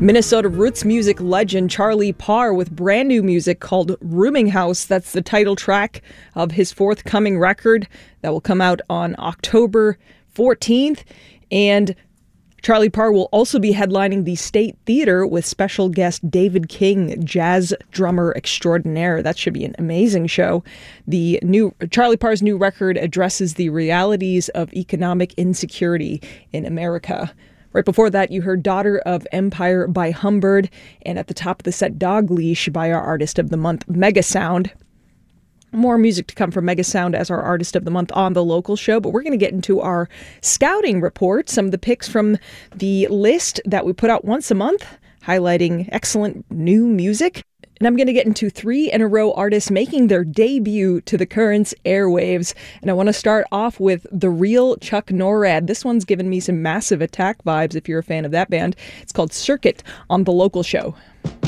Minnesota roots music legend Charlie Parr with brand new music called Rooming House. That's the title track of his forthcoming record that will come out on October 14th. And Charlie Parr will also be headlining the State Theater with special guest David King, jazz drummer extraordinaire. That should be an amazing show. Charlie Parr's new record addresses the realities of economic insecurity in America. Right before that, you heard Daughter of Empire by Humbird, and at the top of the set, Dog Leash by our Artist of the Month, Megasound. More music to come from Megasound as our Artist of the Month on the local show, but we're going to get into our scouting report, some of the picks from the list that we put out once a month, highlighting excellent new music. And I'm going to get into 3 in a row artists making their debut to the Currents airwaves. And I want to start off with The Real Chuck Norad. This one's given me some Massive Attack vibes if you're a fan of that band. It's called Circuit on the local show.